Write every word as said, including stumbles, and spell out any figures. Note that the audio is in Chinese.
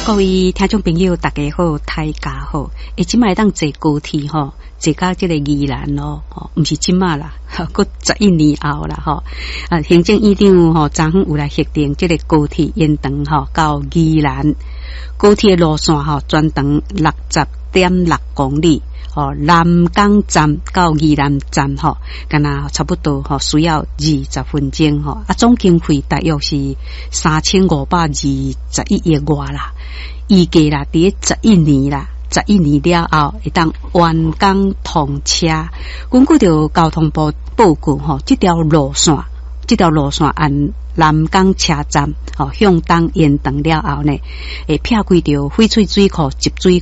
各位听众朋友，大家好，大家好。诶，今麦当坐高铁吼，坐到这个宜兰咯，吼，唔是今麦啦，搁十一年后啦，吼。啊，行政院长吼，昨昏有来核定这个高铁延长吼到宜兰，高铁路线吼全长六十点六公里。哦，南港站到宜兰站吼，干那差不多吼需要二十分钟吼，啊，总经费大约是三千五百二十一亿外啦。预计啦，伫十一年啦，十一年了后会当完工通车。根据着交通部报告吼，这条路线，这条路线按南港车站吼向东延长了后呢，会撇开着翡翠水库集水